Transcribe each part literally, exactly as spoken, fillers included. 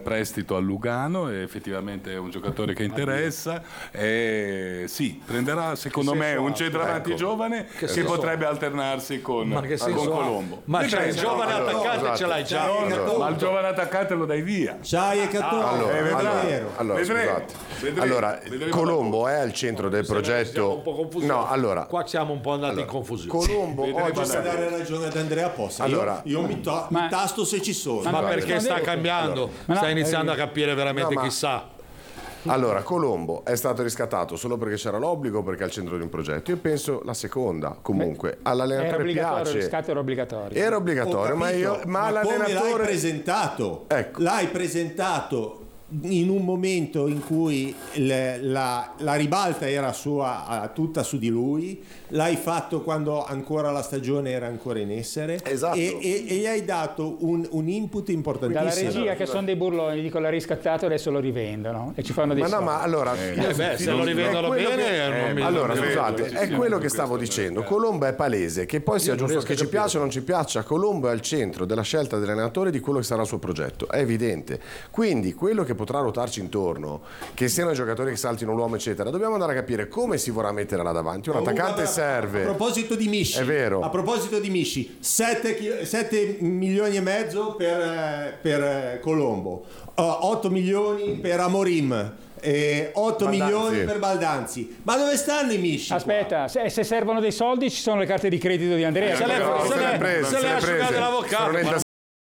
prestito al Lugano, e effettivamente è un giocatore che interessa, e sì, prenderà secondo me un centravanti ecco. giovane che, che potrebbe alternarsi con, con Colombo. Ma c'è il giovane no, attaccante, no, ce l'hai già. No, ma il giovane attaccante lo dai via. C'hai e Catone. Ah, allora, eh, allora, vedremo. allora, vedremo. scusate. Vedremo. Allora, vedremo. Colombo è al centro del Se progetto. un po' confusione. No, allora. Qua siamo un po' andati allora, in confusione. Colombo oggi Posso dare ragione ad Andrea Possa. Allora, io, io mi, to- ma, mi tasto se ci sono. Ma ma perché sta cambiando? Allora, sta no, iniziando eh, a capire veramente no, ma, chi sa. Allora, Colombo è stato riscattato solo perché c'era l'obbligo o perché è al centro di un progetto? Io penso la seconda, comunque. All'allenatore piace. Il riscatto era obbligatorio. Era obbligatorio, ma io ma, ma l'allenatore come l'hai presentato? Ecco. L'hai presentato in un momento in cui le, la, la ribalta era sua, tutta su di lui, l'hai fatto quando ancora la stagione era ancora in essere, esatto. e, e, e gli hai dato un, un input importantissimo. Dalla regia che sono dei burloni, dico l'ha riscattato, adesso lo rivendono e ci fanno dei ma no, soldi. ma allora eh, beh, se lo rivendono bene che, non eh, mi, allora non scusate, vedo, è sì, quello sì, che stavo questo dicendo. Colombo è palese, che poi sia Io non giusto che riesco ci a capire. piaccia o non ci piaccia, Colombo è al centro della scelta dell'allenatore di quello che sarà il suo progetto, è evidente. Quindi quello che potrà ruotarci intorno, che siano i giocatori che saltino l'uomo eccetera, dobbiamo andare a capire come si vorrà mettere là davanti. Un attaccante serve. A proposito di Misci, è vero. A proposito di Misci, sette milioni e mezzo per, per Colombo, otto milioni per Amorim, eh, otto Baldanzi. milioni per Baldanzi. Ma dove stanno i Misci? Aspetta, se, se servono dei soldi ci sono le carte di credito di Andrea. Se le, No, se se le, le prese, se se le le ha asciugate prese. l'avvocato. Sono in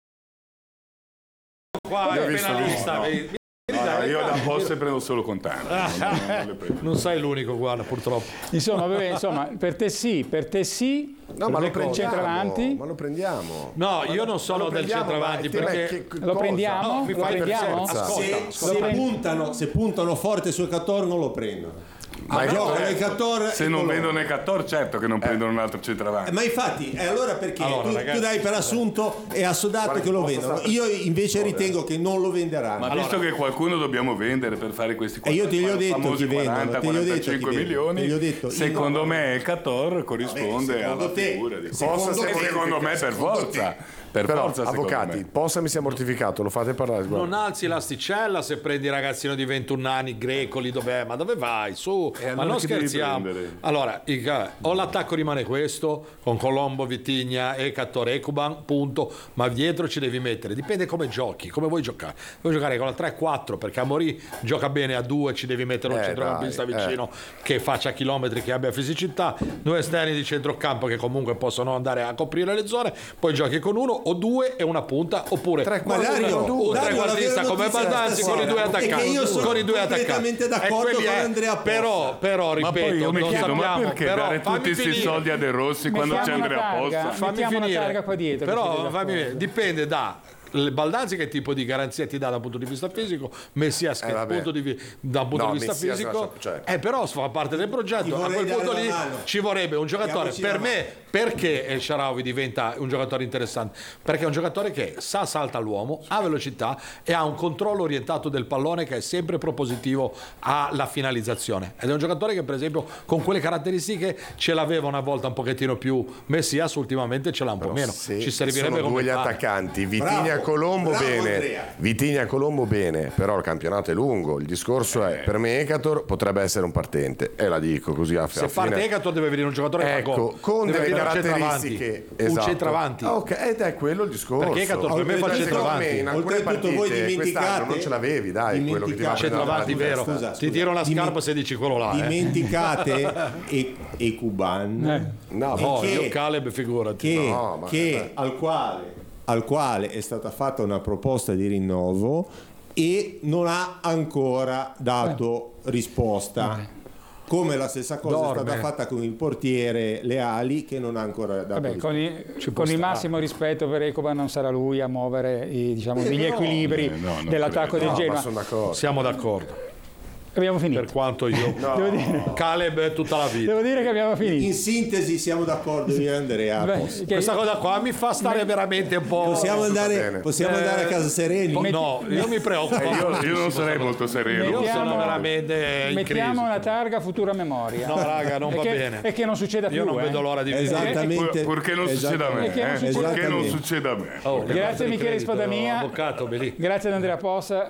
Qua Io ho è visto penalista. lui. No, io da poste prendo solo contanti. Non, non, non le prendo. Non sei l'unico, guarda, purtroppo. Insomma, vabbè, insomma, per te sì, per te sì. No, ma lo prendiamo, centravanti. ma lo prendiamo. No, io non sono lo del prendiamo, centravanti ma il tema è perché che- Lo cosa? prendiamo? No, mi lo fai per prendiamo? forza. Se, Ascolta, se puntano, se puntano forte sul Cator non lo prendono. Ma Ah, è no, corretto. il Cator Se e non Colombo. vendono i Cator, certo che non prendono un altro centravanti. Eh, Ma infatti, e allora perché Allora, tu, ragazzi, tu dai per assunto e assodato Guarda che lo che vendono? posso Io invece ritengo che non lo venderanno. Ma visto che qualcuno dobbiamo vendere per fare questi E io te li ho detto famosi chi vendono, quaranta te li ho detto quarantacinque chi vendono, milioni, te li ho detto. secondo Io- me il Cator corrisponde Vabbè, secondo alla te- figura di secondo Possa, te- secondo me per secondo forza. Per Però, forza, secondo avvocati, me. Possa mi sia mortificato, lo fate parlare. Guarda. non alzi l'asticella se prendi il ragazzino di ventuno anni, greco, lì dov'è? Ma dove vai? Su, E allora ma non chi devi scherziamo. prendere? Allora, il- o l'attacco rimane questo, con Colombo, Vitigna, Ecator, Ecuban, punto, ma dietro ci devi mettere, dipende come giochi, come vuoi giocare. Vuoi giocare con la tre quattro, perché Amorì gioca bene a due, ci devi mettere un Eh, centrocampista dai, vicino che faccia chilometri, che abbia fisicità, due esterni di centrocampo che comunque possono andare a coprire le zone, poi giochi con uno o due e una punta, oppure Tre Ma quarti, Dario, no, due. un Dario, trequartista la vera come notizia Baldanzi con i due stasera è che attaccanti, io sono con i due completamente attaccanti. d'accordo E quelli con è- Andrea Possa. però, però Ma ripeto, poi io mi non chiedo, ma sappiamo, perché però, dare fammi tutti questi finire. soldi a De Rossi quando c'è Mettiamo Andrea una targa. Possa? Fammi Mettiamo una finire. targa qua dietro, che Però siete fammi d'accordo. finire. Dipende da il Baldanzi che tipo di garanzia ti dà dal punto di vista fisico, Messias che Eh, vabbè. punto di vi- da un punto No, di vista Messias fisico lascia- cioè. eh, però fa parte del Ti progetto. A vorrei quel dare punto la lì mano. ci vorrebbe un giocatore Diamoci per la me, perché El Shaarawy diventa un giocatore interessante, perché è un giocatore che sa salta l'uomo, ha velocità e ha un controllo orientato del pallone che è sempre propositivo alla finalizzazione, ed è un giocatore che per esempio con quelle caratteristiche ce l'aveva una volta un pochettino più Messias, ultimamente ce l'ha un po' meno, Se ci servirebbe sono come due gli pane. attaccanti, Vitigna Bravo, Colombo bravo bene, Andrea. Vitigna Colombo bene, però il campionato è lungo, il discorso è per me Ecator potrebbe essere un partente e la dico così a, Se a parte fine. Ecator deve venire un giocatore che fa Ecco, gol. con Deve delle venire un caratteristiche centravanti. esatto. Un centravanti. Ah, ok, ed è quello il discorso. Perché Ecator per me fa Oltretutto, centravanti. secondo me in alcune Oltretutto voi partite quest'anno dimenticate non ce l'avevi, dai, quello che ti va a prendere Centravanti, la vero. testa. Scusa, Ti scusa. tiro una Dime- scarpa se dici quello là. Eh. Dimenticate e, e Cuban Eh. No, No, che- io Caleb figurati. che, No, ma- che al, quale, al quale è stata fatta una proposta di rinnovo e non ha ancora dato risposta. Come la stessa cosa Dorme. è stata fatta con il portiere Leali, che non ha ancora dato Vabbè, risposta. con, i- con il massimo rispetto per Ecoban non sarà lui a muovere i, diciamo, Eh, gli no. equilibri Eh, no, non dell'attacco credo. del No, ma Genoa. sono d'accordo. Siamo d'accordo. Abbiamo finito. Per quanto io Devo, dire, Caleb tutta la vita. devo dire che abbiamo finito. In sintesi siamo d'accordo io e Andrea. Beh, Posso- che- Questa cosa qua mi fa stare veramente un po'. Possiamo andare, bene. possiamo andare a casa sereni. Eh, No, io mi preoccupo. Eh, io, io non sarei molto sereno. Io Mettiamo- sono veramente in Mettiamo crisi. una targa futura memoria. No, raga, non E va che- bene. E che non succeda più. Io non eh. vedo l'ora di vedere. Esattamente. Pur- purché non succeda a me. Perché non eh. succeda- Purché non Esattamente. succeda a me. Oh, Grazie di Michele credito, Spadania. avvocato, Belì. Grazie ad Andrea Possa.